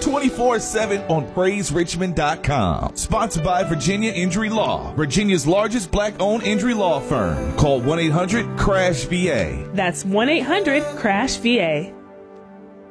24/7 on PraiseRichmond.com. Sponsored by Virginia Injury Law, Virginia's largest black-owned injury law firm. Call 1-800-CRASH-VA. That's 1-800-CRASH-VA.